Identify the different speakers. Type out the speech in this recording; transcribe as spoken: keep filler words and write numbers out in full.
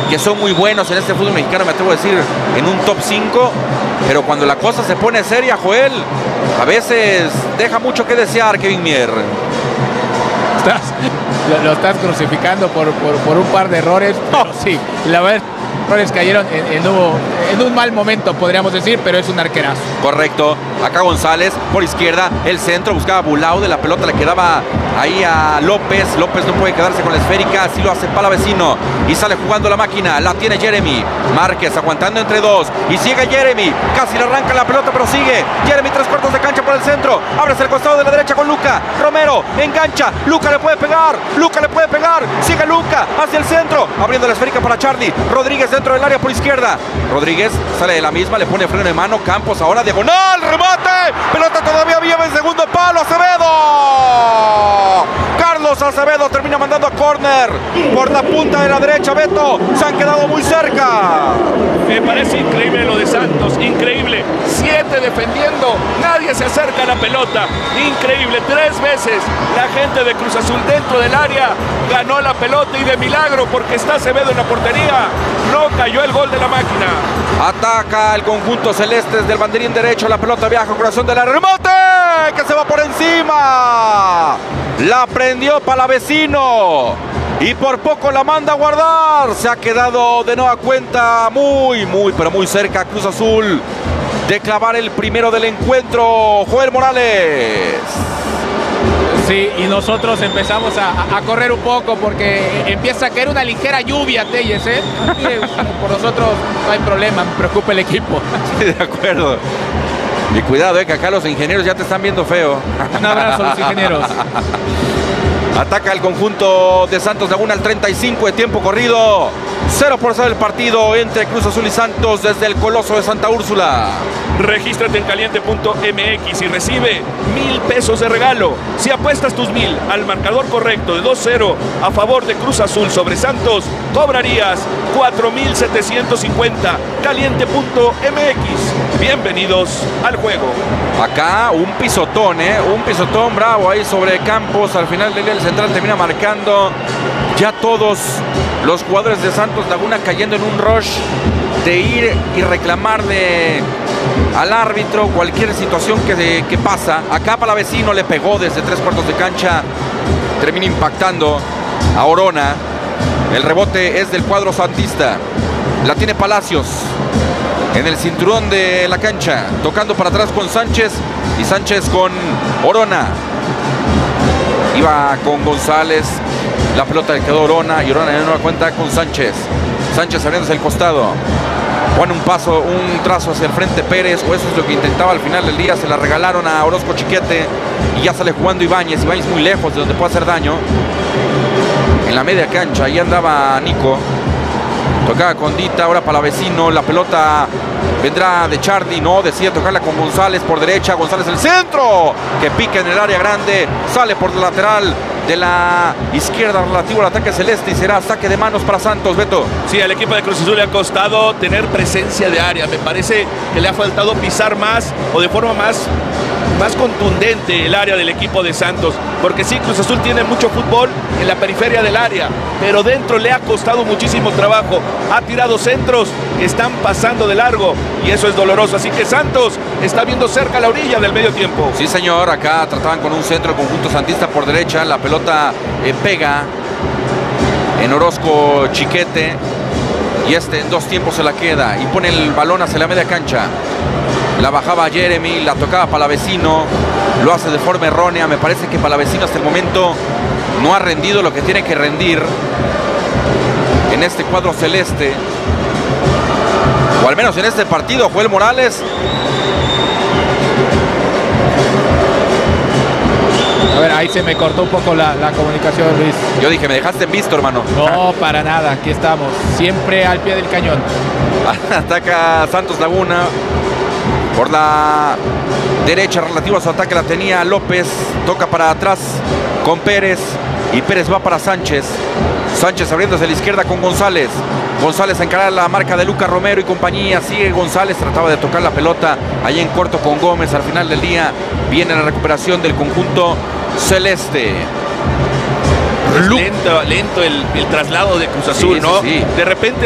Speaker 1: que son muy buenos en este fútbol mexicano, me atrevo a decir, en un top cinco, pero cuando la cosa se pone seria, Joel, a veces deja mucho que desear, Kevin Mier.
Speaker 2: Estás, lo, lo estás crucificando por, por, por un par de errores, pero oh. sí, la verdad, errores cayeron en, en, un, en un mal momento, podríamos decir, pero es un arquerazo.
Speaker 1: Correcto. Acá González por izquierda, el centro, buscaba a Bulao, de la pelota le quedaba ahí a López. López no puede quedarse con la esférica, así lo hace Palavecino y sale jugando la máquina. La tiene Jeremy Márquez aguantando entre dos y sigue Jeremy, casi le arranca la pelota, pero sigue Jeremy, tres cuartos de cancha por el centro, abres el costado de la derecha con Luca Romero, engancha, Luca le puede pegar, Luca le puede pegar, sigue Luca hacia el centro, abriendo la esférica para Charlie Rodríguez dentro del área por izquierda. Rodríguez sale de la misma, le pone freno de mano. Campos ahora diagonal, remate, pelota todavía viva en segundo palo. Acevedo, Carlos Acevedo termina mandando a córner por la punta de la derecha. Beto, se han quedado muy cerca.
Speaker 3: Me parece increíble lo de Santos, increíble. Siete defendiendo, nadie se acerca a la pelota. Increíble, tres veces la gente de Cruz Azul dentro del área ganó la pelota y de milagro, porque está Acevedo en la portería, no cayó el gol de la máquina.
Speaker 1: Ataca el conjunto celeste desde el banderín derecho, la pelota viaja corazón de la remate, que se va por encima. La prendió Palavecino y por poco la manda a guardar. Se ha quedado de nueva cuenta muy, muy, pero muy cerca Cruz Azul de clavar el primero del encuentro. Joel Morales.
Speaker 2: Sí, y nosotros empezamos a, a correr un poco porque empieza a caer una ligera lluvia, Telles, ¿eh? Por nosotros no hay problema, me preocupa el equipo.
Speaker 1: Sí, de acuerdo. Y cuidado, eh, que acá los ingenieros ya te están viendo feo.
Speaker 2: Un abrazo a los ingenieros.
Speaker 1: Ataca el conjunto de Santos Laguna al treinta y cinco de tiempo corrido. cero por cero el partido entre Cruz Azul y Santos desde el Coloso de Santa Úrsula.
Speaker 3: Regístrate en caliente punto m x y recibe mil pesos de regalo. Si apuestas tus mil al marcador correcto de dos cero a favor de Cruz Azul sobre Santos, cobrarías cuatro mil setecientos cincuenta. caliente punto m x. Bienvenidos al juego.
Speaker 1: Acá un pisotón, ¿eh? Un pisotón bravo ahí sobre Campos. Al final del día el central termina marcando. Ya todos los jugadores de Santos Laguna cayendo en un rush de ir y reclamarle al árbitro cualquier situación que, de, que pasa. Acá Palavecino le pegó desde tres cuartos de cancha. Termina impactando a Orona. El rebote es del cuadro santista. La tiene Palacios en el cinturón de la cancha, tocando para atrás con Sánchez y Sánchez con Orona. Iba con González, la pelota le quedó Orona y Orona de nueva cuenta con Sánchez. Sánchez abriéndose el costado, pone un paso, un trazo hacia el frente Pérez, o eso es lo que intentaba al final del día. Se la regalaron a Orozco Chiquete y ya sale jugando Ibáñez. Ibáñez muy lejos de donde puede hacer daño. En la media cancha, ahí andaba Nico. Tocaba con Dita, ahora Palavecino, la pelota vendrá de Chardy, no, decide tocarla con González por derecha, González el centro, que pica en el área grande, sale por la lateral de la izquierda relativo al ataque celeste y será saque de manos para Santos. Beto.
Speaker 3: Sí, al equipo de Cruz Azul le ha costado tener presencia de área, me parece que le ha faltado pisar más o de forma más, más contundente el área del equipo de Santos, porque sí, Cruz Azul tiene mucho fútbol en la periferia del área, pero dentro le ha costado muchísimo trabajo. Ha tirado centros que están pasando de largo y eso es doloroso, así que Santos está viendo cerca la orilla del medio tiempo.
Speaker 1: Sí, señor, acá trataban con un centro conjunto santista por derecha, la pelota eh, pega en Orozco Chiquete y este en dos tiempos se la queda y pone el balón hacia la media cancha. La bajaba Jeremy, la tocaba Palavecino, lo hace de forma errónea. Me parece que Palavecino hasta el momento no ha rendido lo que tiene que rendir en este cuadro celeste, o al menos en este partido. Joel Morales.
Speaker 2: A ver, ahí se me cortó un poco la, la comunicación, Luis.
Speaker 1: Yo dije, me dejaste en visto, hermano.
Speaker 2: No, para nada, aquí estamos, siempre al pie del cañón.
Speaker 1: Ataca Santos Laguna por la derecha, relativa a su ataque la tenía López, toca para atrás con Pérez y Pérez va para Sánchez. Sánchez abriéndose a la izquierda con González. González a encarar la marca de Luca Romero y compañía. Sigue González, trataba de tocar la pelota ahí en corto con Gómez. Al final del día viene la recuperación del conjunto celeste.
Speaker 3: Lento, lento el, el traslado de Cruz Azul,
Speaker 1: sí,
Speaker 3: ¿no?
Speaker 1: Sí, sí.
Speaker 3: De repente